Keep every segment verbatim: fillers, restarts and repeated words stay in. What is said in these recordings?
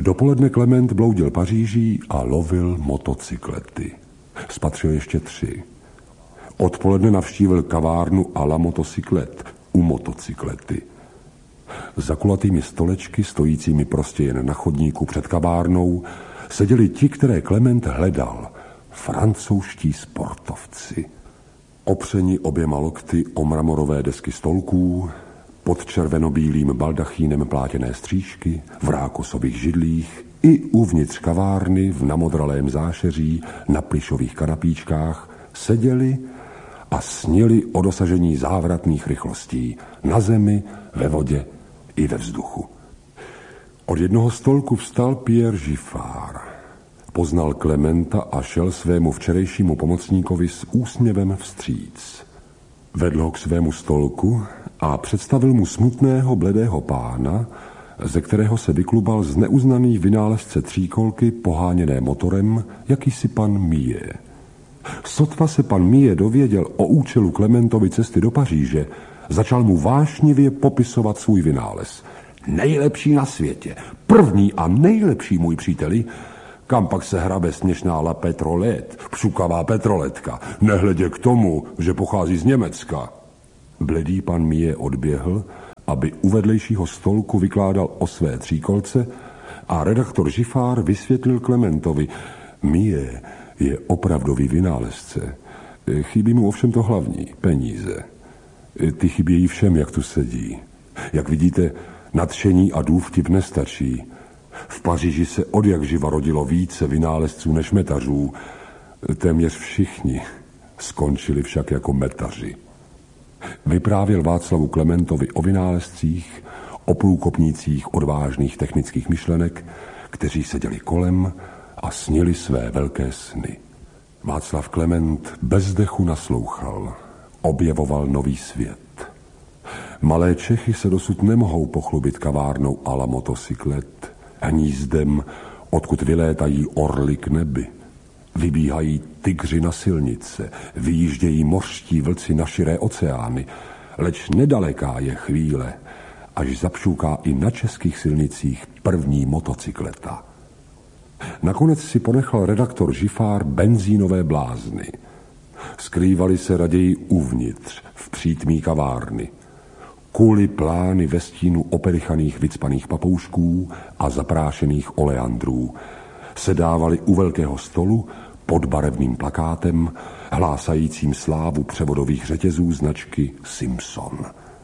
Dopoledne Klement bloudil Paříží a lovil motocyklety. Spatřil ještě tři. Odpoledne navštívil kavárnu a la motocyklet u motocyklety. Za kulatými stolečky, stojícími prostě jen na chodníku před kavárnou, seděli ti, které Klement hledal. Francouzští sportovci. Opřeni oběma lokty o mramorové desky stolků, pod červenobílým baldachínem plátěné střížky, v rákosových židlích i uvnitř kavárny v namodralém zášeří na plyšových kanapíčkách seděli a snili o dosažení závratných rychlostí na zemi, ve vodě i ve vzduchu. Od jednoho stolku vstal Pierre Giffard. Poznal Klementa a šel svému včerejšímu pomocníkovi s úsměvem vstříc. Vedl ho k svému stolku a představil mu smutného bledého pána, ze kterého se vyklubal zneuznaný vynálezce tříkolky poháněné motorem, jakýsi pan Millet. Sotva se pan Millet dověděl o účelu Klementovy cesty do Paříže, začal mu vášnivě popisovat svůj vynález. Nejlepší na světě, první a nejlepší, můj příteli, kam pak se hrabe směšná la petrolet, pšukavá petroletka, nehledě k tomu, že pochází z Německa. Bledý pan Millet odběhl, aby u vedlejšího stolku vykládal o své tříkolce a redaktor Giffard vysvětlil Klementovi, Millet je opravdový vynálezce. Chybí mu ovšem to hlavní, peníze. Ty chybějí všem, jak tu sedí. Jak vidíte, nadšení a důvtip nestačí. V Paříži se odjakživa rodilo více vynálezců než metařů. Téměř všichni skončili však jako metaři. Vyprávěl Václavu Klementovi o vynálezcích, o průkopnících odvážných technických myšlenek, kteří seděli kolem a snili své velké sny. Václav Klement bez dechu naslouchal, objevoval nový svět. Malé Čechy se dosud nemohou pochlubit kavárnou a la motocyklet, hnízdem, odkud vylétají orly k nebi. Vybíhají tygři na silnice, vyjíždějí mořští vlci na širé oceány, leč nedaleká je chvíle, až zapšuká i na českých silnicích první motocykleta. Nakonec si ponechal redaktor Giffard benzínové blázny. Skrývali se raději uvnitř, v přítmí kavárny. Kuli plány ve stínu operichaných vycpaných papoušků a zaprášených oleandrů. Sedávali u velkého stolu pod barevným plakátem, hlásajícím slávu převodových řetězů značky Simpson.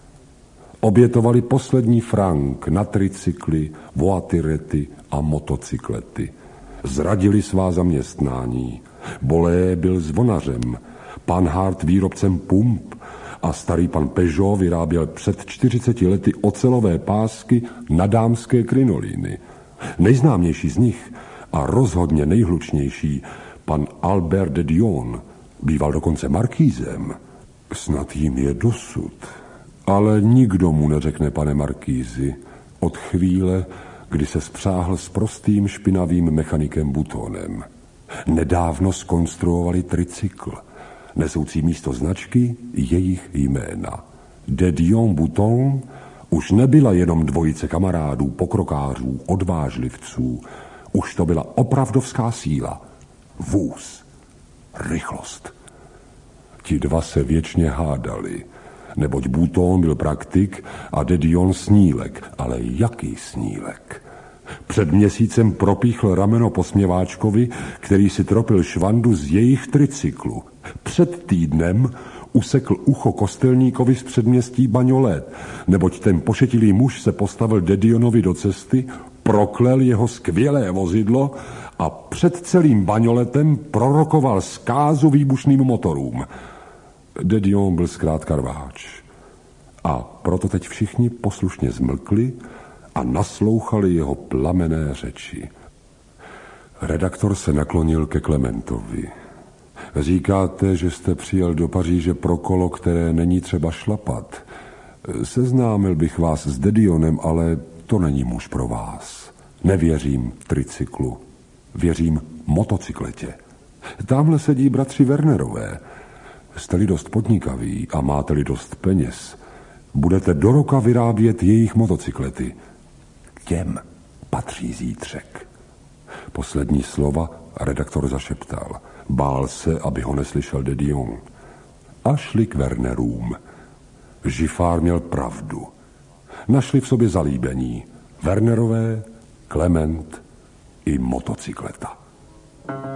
Obětovali poslední frank na tricykly, voatyrety a motocyklety. Zradili svá zaměstnání. Bolé byl zvonařem, pan Hart výrobcem pump a starý pan Peugeot vyráběl před čtyřiceti lety ocelové pásky na dámské krinolíny. Nejznámější z nich a rozhodně nejhlučnější pan Albert de Dion býval dokonce markýzem. Snad jim je dosud. Ale nikdo mu neřekne, pane markýzi, od chvíle, kdy se spřáhl s prostým špinavým mechanikem Butonem. Nedávno zkonstruovali tricykl, nesoucí místo značky jejich jména. De Dion Buton už nebyla jenom dvojice kamarádů, pokrokářů, odvážlivců. Už to byla opravdovská síla. Vůz. Rychlost. Ti dva se věčně hádali, neboť Buton byl praktik a de Dion snílek. Ale jaký snílek? Před měsícem propíchl rameno posměváčkovi, který si tropil švandu z jejich tricyklu. Před týdnem usekl ucho kostelníkovi z předměstí Bagnolet, neboť ten pošetilý muž se postavil de Dionovi do cesty, proklel jeho skvělé vozidlo a před celým Bagnoletem prorokoval zkázu výbušným motorům. De Dion byl zkrátka rváč. A proto teď všichni poslušně zmlkli a naslouchali jeho plamenné řeči. Redaktor se naklonil ke Klementovi. Říkáte, že jste přijel do Paříže pro kolo, které není třeba šlapat. Seznámil bych vás s de Dionem, ale to není muž pro vás. Nevěřím tricyklu. Věřím motocykletě. Tamhle sedí bratři Wernerové. Jste-li dost podnikaví a máte-li dost peněz, budete do roka vyrábět jejich motocyklety. Těm patří zítřek. Poslední slova redaktor zašeptal. Bál se, aby ho neslyšel de Dion. A šli k Wernerům. Giffard měl pravdu. Našli v sobě zalíbení. Wernerové, Klement i motocykleta.